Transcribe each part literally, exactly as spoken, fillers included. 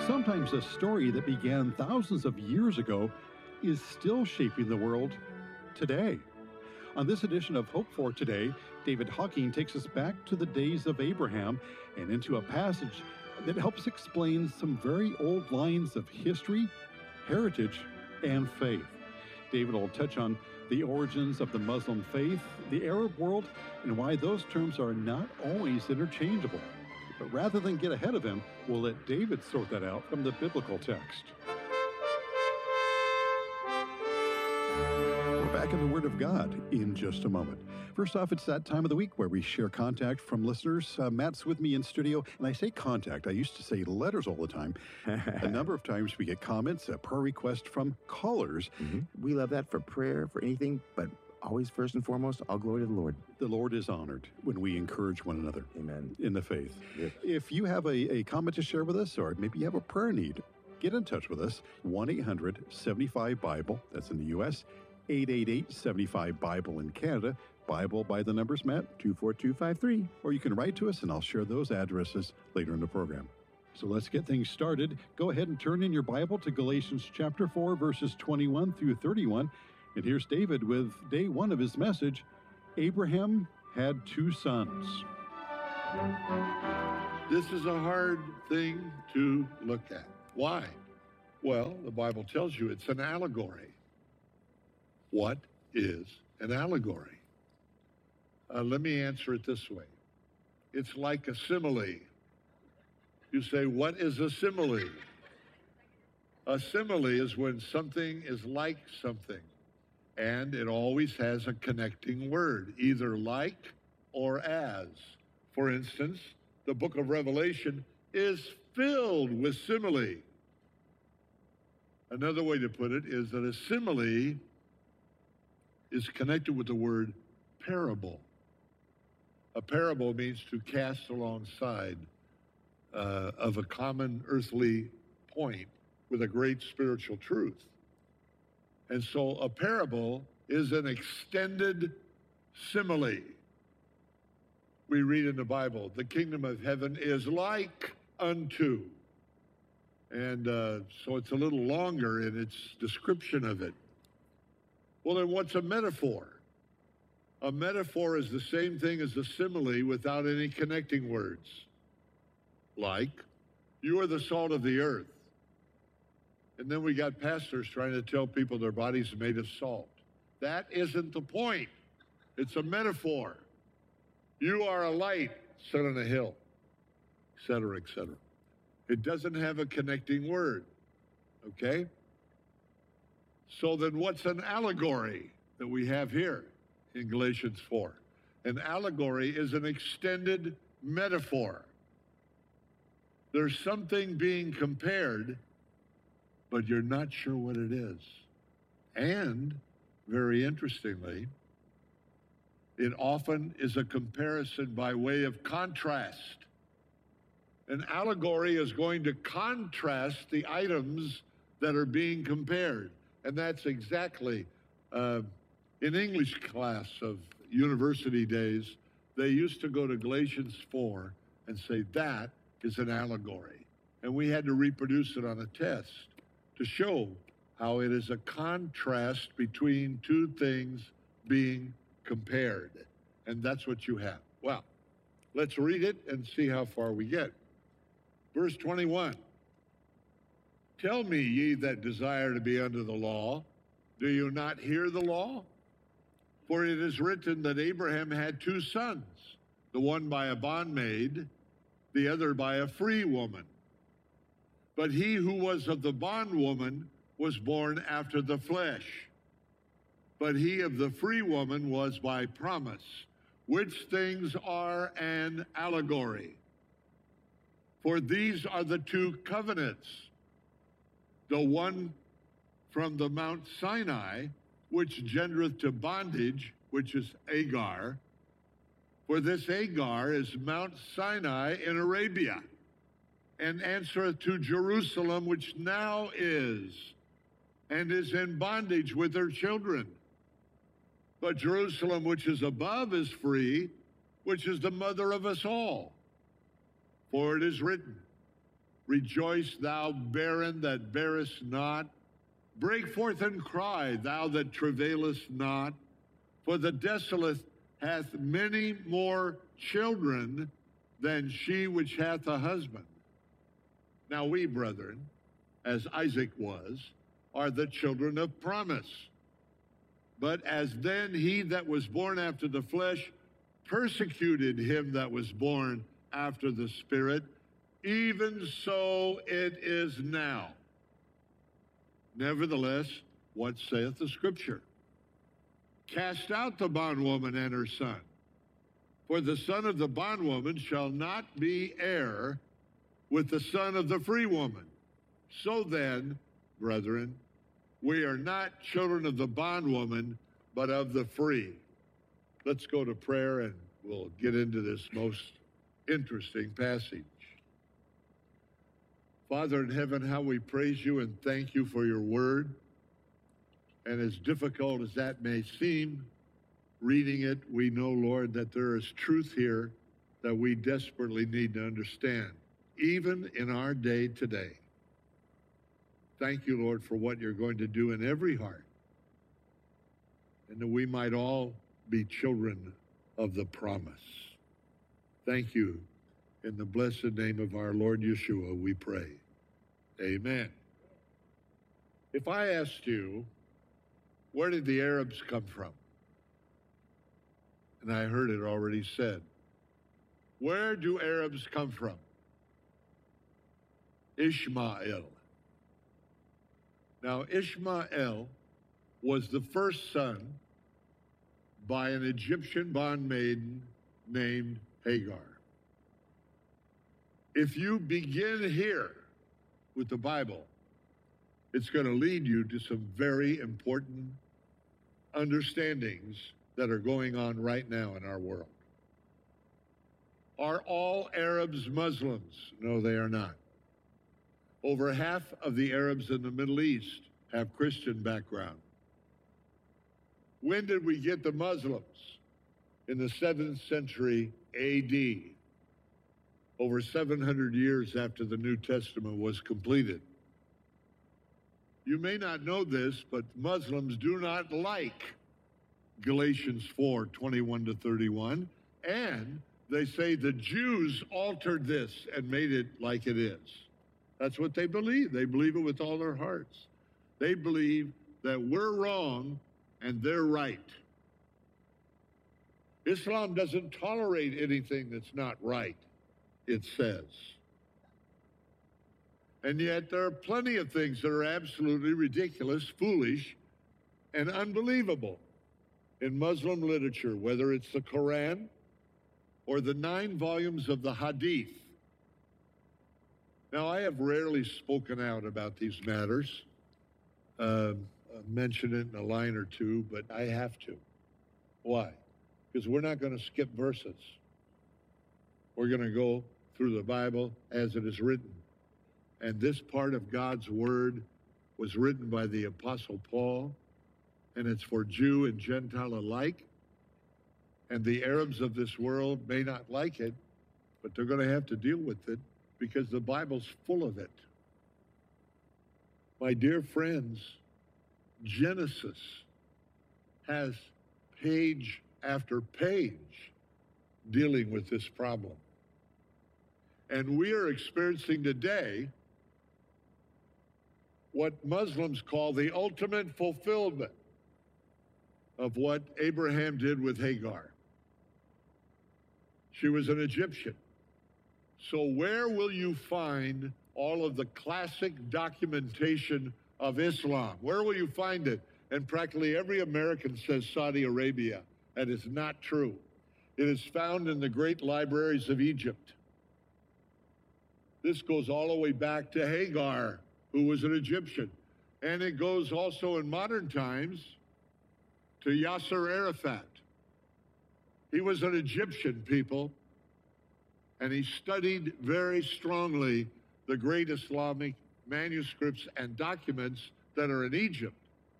Sometimes a story that began thousands of years ago is still shaping the world today. On this edition of Hope for Today, David Hawking takes us back to the days of Abraham and into a passage that helps explain some very old lines of history, heritage, and faith. David will touch on the origins of the Muslim faith, the Arab world, and why those terms are not always interchangeable. But rather than get ahead of him, we'll let David sort that out from the biblical text. We're back in the Word of God in just a moment. First off, it's that time of the week where we share contact from listeners. Uh, Matt's with me in studio, and I say contact. I used to say letters all the time. A number of times we get comments, a prayer request from callers. Mm-hmm. We love that for prayer, for anything, but always, first and foremost, all glory to the Lord. The Lord is honored when we encourage one another. Amen. In the faith. Yes. If you have a, a comment to share with us, or maybe you have a prayer need, get in touch with us. one eight hundred seven five Bible, that's in the U S, eight eight eight seven five Bible in Canada. Bible by the numbers, Matt? two four two five three. Or you can write to us, and I'll share those addresses later in the program. So let's get things started. Go ahead and turn in your Bible to Galatians chapter four, verses twenty-one through thirty-one. And here's David with day one of his message, Abraham had two sons. This is a hard thing to look at. Why? Well, the Bible tells you it's an allegory. What is an allegory? Uh, let me answer it this way. It's like a simile. You say, what is a simile? A simile is when something is like something. And it always has a connecting word, either like or as. For instance, the book of Revelation is filled with simile. Another way to put it is that a simile is connected with the word parable. A parable means to cast alongside uh, of a common earthly point with a great spiritual truth. And so a parable is an extended simile. We read in the Bible, the kingdom of heaven is like unto. And uh, so it's a little longer in its description of it. Well, then what's a metaphor? A metaphor is the same thing as a simile without any connecting words. Like, you are the salt of the earth. And then we got pastors trying to tell people their bodies are made of salt. That isn't the point. It's a metaphor. You are a light set on a hill, et cetera, et cetera. It doesn't have a connecting word, okay? So then what's an allegory that we have here in Galatians four? An allegory is an extended metaphor. There's something being compared, but you're not sure what it is. And, very interestingly, it often is a comparison by way of contrast. An allegory is going to contrast the items that are being compared. And that's exactly, uh, in English class of university days, they used to go to Galatians four and say, that is an allegory. And we had to reproduce it on a test to show how it is a contrast between two things being compared. And that's what you have. Well, let's read it and see how far we get. Verse twenty-one. Tell me, ye that desire to be under the law, do you not hear the law? For it is written that Abraham had two sons, the one by a bondmaid, the other by a free woman. But he who was of the bondwoman was born after the flesh. But he of the free woman was by promise, which things are an allegory. For these are the two covenants, the one from the Mount Sinai, which gendereth to bondage, which is Agar. For this Agar is Mount Sinai in Arabia, and answereth to Jerusalem, which now is, and is in bondage with her children. But Jerusalem, which is above, is free, which is the mother of us all. For it is written, Rejoice, thou barren that bearest not. Break forth and cry, thou that travailest not. For the desolate hath many more children than she which hath a husband. Now we, brethren, as Isaac was, are the children of promise. But as then he that was born after the flesh persecuted him that was born after the Spirit, even so it is now. Nevertheless, what saith the Scripture? Cast out the bondwoman and her son, for the son of the bondwoman shall not be heir with the son of the free woman. So then, brethren, we are not children of the bondwoman, but of the free. Let's go to prayer and we'll get into this most interesting passage. Father in heaven, how we praise you and thank you for your word. And as difficult as that may seem, reading it, we know, Lord, that there is truth here that we desperately need to understand, even in our day today. Thank you, Lord, for what you're going to do in every heart, and that we might all be children of the promise. Thank you. In the blessed name of our Lord Yeshua, we pray. Amen. If I asked you, where did the Arabs come from? And I heard it already said. Where do Arabs come from? Ishmael. Now, Ishmael was the first son by an Egyptian bondmaiden named Hagar. If you begin here with the Bible, it's going to lead you to some very important understandings that are going on right now in our world. Are all Arabs Muslims? No, they are not. Over half of the Arabs in the Middle East have Christian background. When did we get the Muslims? In the seventh century A D, over seven hundred years after the New Testament was completed. You may not know this, but Muslims do not like Galatians four, twenty-one to thirty-one, and they say the Jews altered this and made it like it is. That's what they believe. They believe it with all their hearts. They believe that we're wrong and they're right. Islam doesn't tolerate anything that's not right, it says. And yet there are plenty of things that are absolutely ridiculous, foolish, and unbelievable in Muslim literature, whether it's the Quran or the nine volumes of the Hadith. Now, I have rarely spoken out about these matters, uh, mention it in a line or two, but I have to. Why? Because we're not going to skip verses. We're going to go through the Bible as it is written. And this part of God's word was written by the Apostle Paul, and it's for Jew and Gentile alike. And the Arabs of this world may not like it, but they're going to have to deal with it because the Bible's full of it. My dear friends, Genesis has page after page dealing with this problem. And we are experiencing today what Muslims call the ultimate fulfillment of what Abraham did with Hagar. She was an Egyptian. So where will you find all of the classic documentation of Islam? Where will you find it? And practically every American says Saudi Arabia. That is not true. It is found in the great libraries of Egypt. This goes all the way back to Hagar, who was an Egyptian. And it goes also in modern times to Yasser Arafat. He was an Egyptian, people, and he studied very strongly the great Islamic manuscripts and documents that are in Egypt.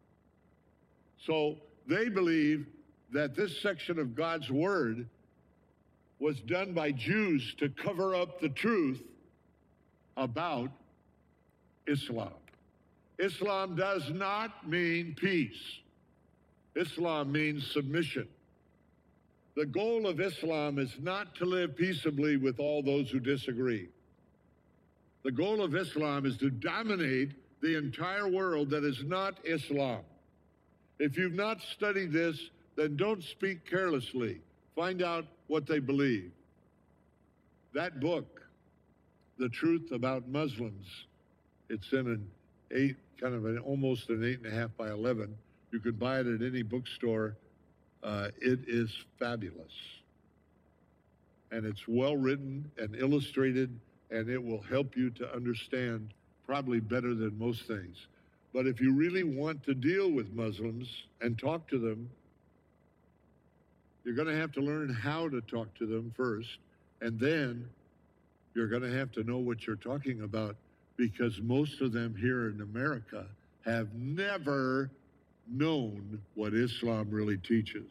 So they believe that this section of God's word was done by Jews to cover up the truth about Islam. Islam does not mean peace. Islam means submission. The goal of Islam is not to live peaceably with all those who disagree. The goal of Islam is to dominate the entire world that is not Islam. If you've not studied this, then don't speak carelessly. Find out what they believe. That book, The Truth About Muslims, it's in an eight, kind of an almost an eight and a half by eleven. You can buy it at any bookstore. Uh, it is fabulous. And it's well written and illustrated, and it will help you to understand probably better than most things. But if you really want to deal with Muslims and talk to them, you're going to have to learn how to talk to them first, and then you're going to have to know what you're talking about, because most of them here in America have never known what Islam really teaches.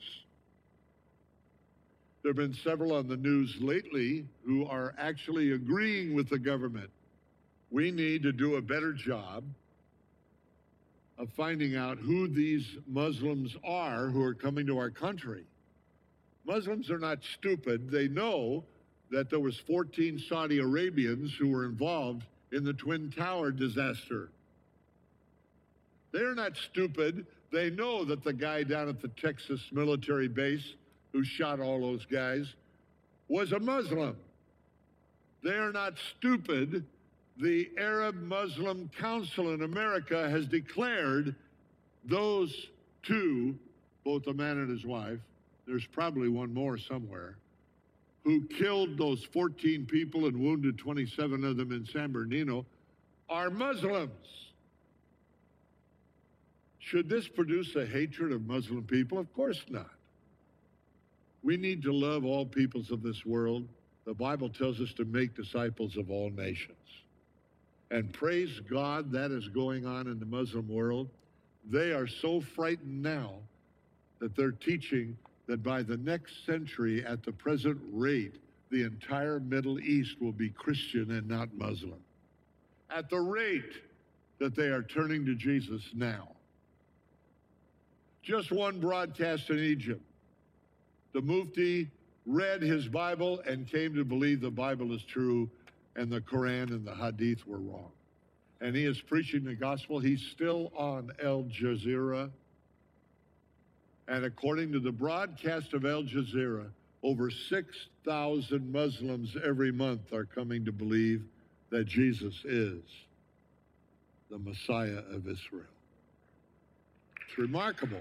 There have been several on the news lately who are actually agreeing with the government. We need to do a better job of finding out who these Muslims are who are coming to our country. Muslims are not stupid. They know that there was fourteen Saudi Arabians who were involved in the Twin Tower disaster. They're not stupid. They know that the guy down at the Texas military base who shot all those guys was a Muslim. They're not stupid. The Arab Muslim Council in America has declared those two, both a man and his wife, there's probably one more somewhere, who killed those fourteen people and wounded twenty-seven of them in San Bernardino, are Muslims. Should this produce a hatred of Muslim people? Of course not. We need to love all peoples of this world. The Bible tells us to make disciples of all nations. And praise God, that is going on in the Muslim world. They are so frightened now that they're teaching that by the next century, at the present rate, the entire Middle East will be Christian and not Muslim. At the rate that they are turning to Jesus now. Just one broadcast in Egypt. The Mufti read his Bible and came to believe the Bible is true and the Quran and the Hadith were wrong. And he is preaching the gospel. He's still on Al Jazeera. And according to the broadcast of Al Jazeera, over six thousand Muslims every month are coming to believe that Jesus is the Messiah of Israel. It's remarkable.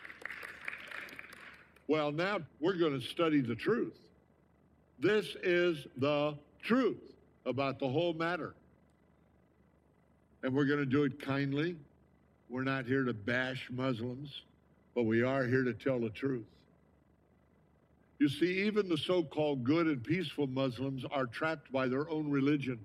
Well, now we're going to study the truth. This is the truth about the whole matter. And we're going to do it kindly. We're not here to bash Muslims, but we are here to tell the truth. You see, even the so-called good and peaceful Muslims are trapped by their own religion.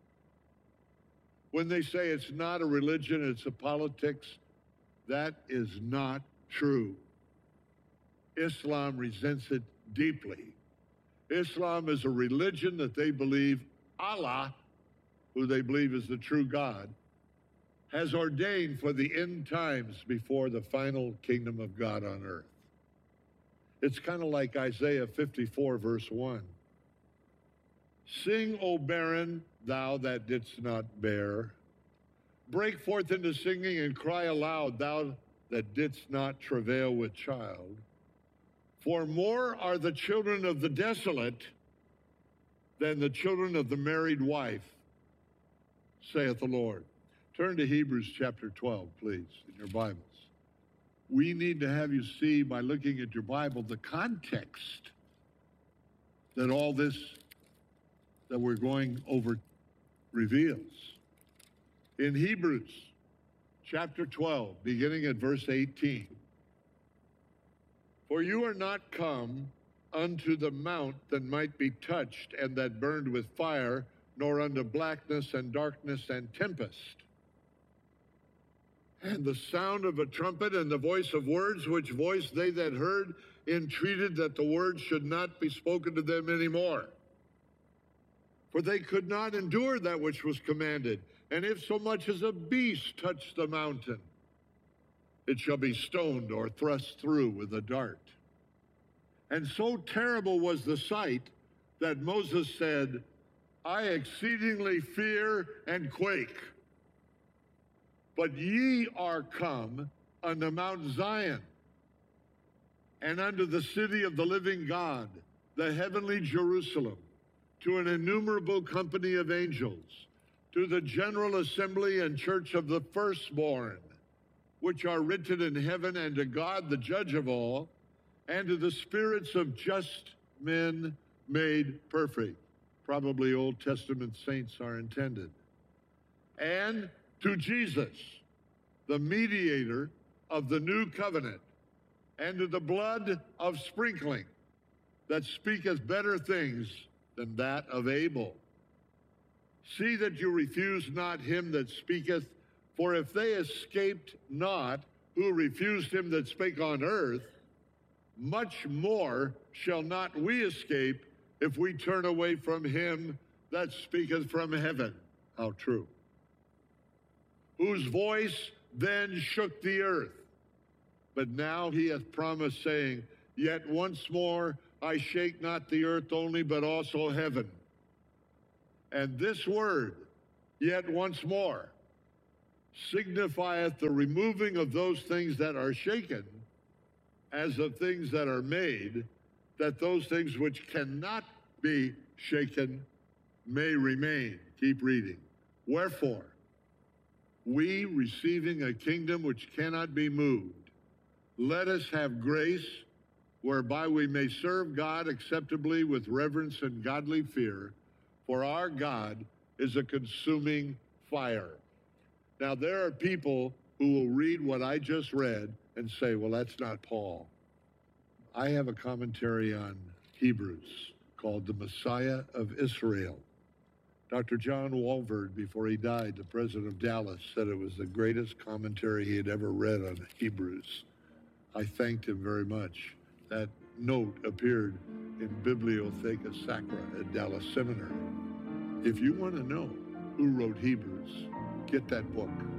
When they say it's not a religion, it's a politics, that is not true. Islam resents it deeply. Islam is a religion that they believe Allah, who they believe is the true God, has ordained for the end times before the final kingdom of God on earth. It's kind of like Isaiah fifty-four, verse one. Sing, O barren, thou that didst not bear. Break forth into singing and cry aloud, thou that didst not travail with child. For more are the children of the desolate than the children of the married wife, saith the Lord. Turn to Hebrews chapter twelve, please, in your Bibles. We need to have you see, by looking at your Bible, the context that all this that we're going over reveals. In Hebrews chapter twelve, beginning at verse eighteen, for you are not come unto the mount that might be touched and that burned with fire, nor unto blackness and darkness and tempest, and the sound of a trumpet and the voice of words, which voice they that heard entreated that the words should not be spoken to them anymore. For they could not endure that which was commanded. And if so much as a beast touch the mountain, it shall be stoned or thrust through with a dart. And so terrible was the sight that Moses said, I exceedingly fear and quake. But ye are come unto Mount Zion, and unto the city of the living God, the heavenly Jerusalem, to an innumerable company of angels, to the general assembly and church of the firstborn, which are written in heaven, and to God, the judge of all, and to the spirits of just men made perfect. Probably Old Testament saints are intended. And to Jesus, the mediator of the new covenant, and to the blood of sprinkling that speaketh better things than that of Abel. See that you refuse not him that speaketh, for if they escaped not who refused him that spake on earth, much more shall not we escape if we turn away from him that speaketh from heaven. How true. Whose voice then shook the earth. But now he hath promised, saying, Yet once more I shake not the earth only, but also heaven. And this word, yet once more, signifieth the removing of those things that are shaken, as of things that are made, that those things which cannot be shaken may remain. Keep reading. Wherefore, we, receiving a kingdom which cannot be moved, let us have grace whereby we may serve God acceptably with reverence and godly fear, for our God is a consuming fire. Now, there are people who will read what I just read and say, well, that's not Paul. I have a commentary on Hebrews called The Messiah of Israel. Doctor John Walvoord, before he died, the president of Dallas, said it was the greatest commentary he had ever read on Hebrews. I thanked him very much. That note appeared in Bibliotheca Sacra at Dallas Seminary. If you want to know who wrote Hebrews, get that book.